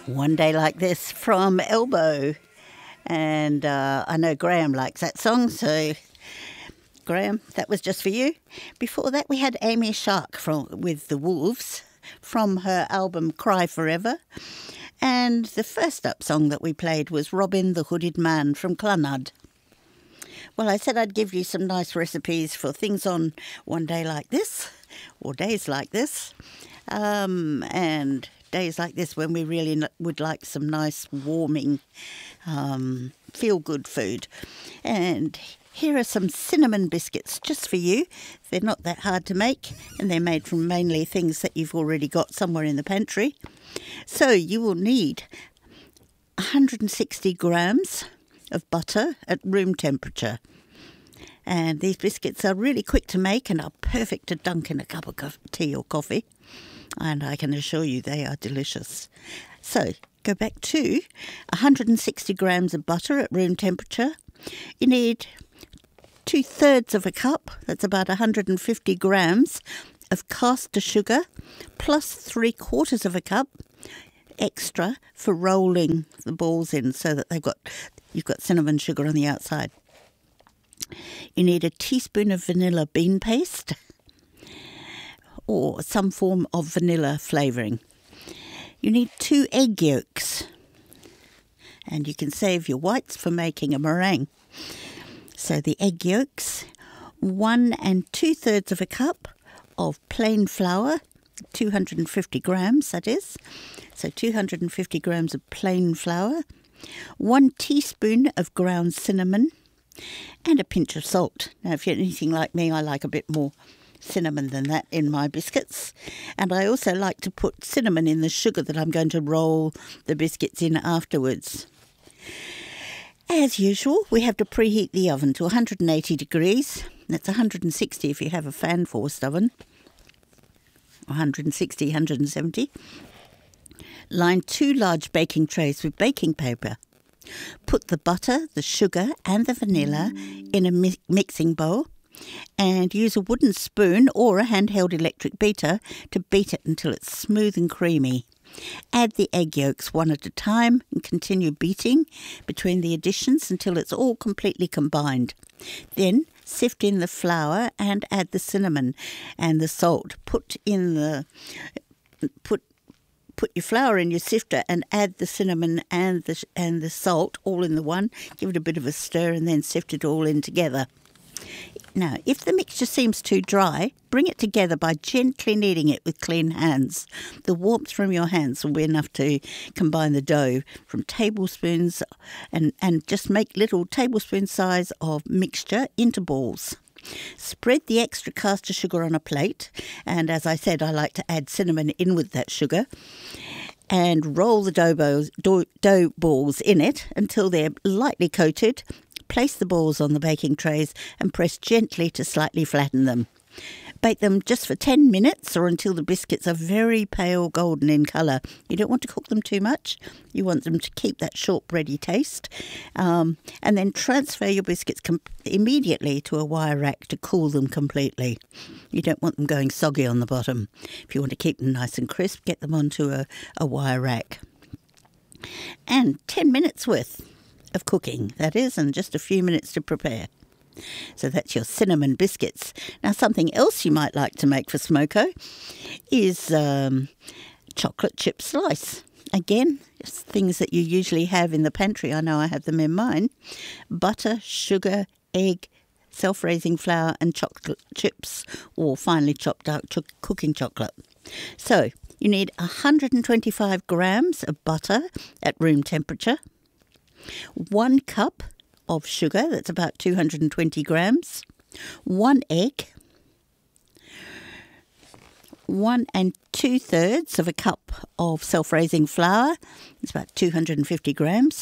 One Day Like This from Elbow. And I know Graham likes that song, so Graham, that was just for you. Before that, we had Amy Shark with The Wolves from her album Cry Forever. And the first up song that we played was Robin the Hooded Man from Clonard. Well, I said I'd give you some nice recipes for things on one day like this, or days like this, and days like this when we really would like some nice, warming, feel-good food. And here are some cinnamon biscuits just for you. They're not that hard to make, and they're made from mainly things that you've already got somewhere in the pantry. So you will need 160 grams of butter at room temperature. And these biscuits are really quick to make and are perfect to dunk in a cup of tea or coffee. And I can assure you they are delicious. So go back to 160 grams of butter at room temperature. You need 2/3 of a cup, that's about 150 grams, of caster sugar, plus 3/4 of a cup extra for rolling the balls in so that you've got cinnamon sugar on the outside. You need a teaspoon of vanilla bean paste or some form of vanilla flavouring. You need 2 egg yolks, and you can save your whites for making a meringue. So the egg yolks, 1 2/3 of a cup of plain flour, 250 grams that is. So 250 grams of plain flour, 1 teaspoon of ground cinnamon, and a pinch of salt. Now, if you're anything like me, I like a bit more cinnamon than that in my biscuits. And I also like to put cinnamon in the sugar that I'm going to roll the biscuits in afterwards. As usual, we have to preheat the oven to 180 degrees. That's 160 if you have a fan-forced oven. 160, 170. Line 2 large baking trays with baking paper. Put the butter, the sugar and the vanilla in a mixing bowl and use a wooden spoon or a handheld electric beater to beat it until it's smooth and creamy. Add the egg yolks one at a time and continue beating between the additions until it's all completely combined. Then sift in the flour and add the cinnamon and the salt. Put your flour in your sifter and add the cinnamon and the salt all in the one. Give it a bit of a stir and then sift it all in together. Now, if the mixture seems too dry, bring it together by gently kneading it with clean hands. The warmth from your hands will be enough to combine the dough from tablespoons and just make little tablespoon size of mixture into balls. Spread the extra caster sugar on a plate, and as I said, I like to add cinnamon in with that sugar, and roll the dough balls in it until they're lightly coated. Place the balls on the baking trays and press gently to slightly flatten them. Bake them just for 10 minutes or until the biscuits are very pale golden in colour. You don't want to cook them too much. You want them to keep that shortbready taste. And then transfer your biscuits immediately to a wire rack to cool them completely. You don't want them going soggy on the bottom. If you want to keep them nice and crisp, get them onto a wire rack. And 10 minutes worth of cooking, that is, and just a few minutes to prepare. So that's your cinnamon biscuits. Now, something else you might like to make for Smoko is chocolate chip slice. Again, just things that you usually have in the pantry. I know I have them in mine. Butter, sugar, egg, self-raising flour and chocolate chips or finely chopped dark cooking chocolate. So you need 125 grams of butter at room temperature, 1 cup of sugar, that's about 220 grams, 1 egg, 1 2/3 of a cup of self-raising flour, it's about 250 grams,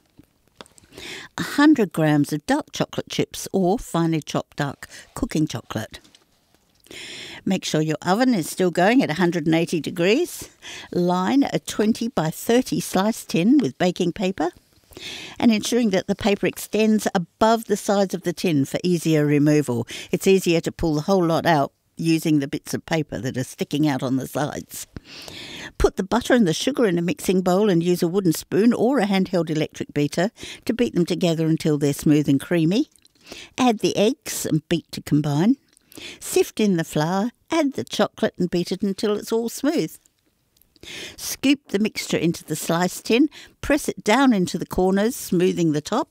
100 grams of dark chocolate chips or finely chopped dark cooking chocolate. Make sure your oven is still going at 180 degrees. Line a 20 by 30 slice tin with baking paper, and ensuring that the paper extends above the sides of the tin for easier removal. It's easier to pull the whole lot out using the bits of paper that are sticking out on the sides. Put the butter and the sugar in a mixing bowl and use a wooden spoon or a handheld electric beater to beat them together until they're smooth and creamy. Add the eggs and beat to combine. Sift in the flour, add the chocolate and beat it until it's all smooth. Scoop the mixture into the slice tin, press it down into the corners, smoothing the top.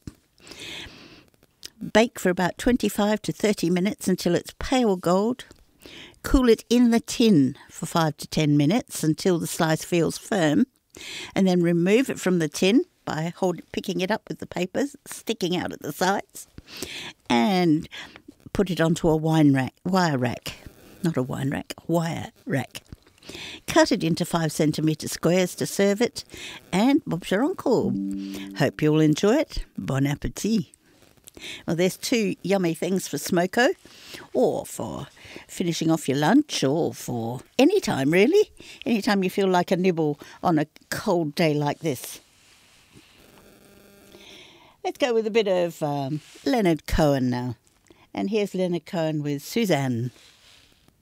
Bake for about 25 to 30 minutes until it's pale gold. Cool it in the tin for 5 to 10 minutes until the slice feels firm, and then remove it from the tin by picking it up with the papers sticking out at the sides, and put it onto a wire rack. Cut it into 5 centimetre squares to serve it, and Bob's your uncle. Hope you'll enjoy it. Bon appétit. Well, there's 2 yummy things for smoko, or for finishing off your lunch, or for any time really. Anytime you feel like a nibble on a cold day like this. Let's go with a bit of Leonard Cohen now. And here's Leonard Cohen with Suzanne.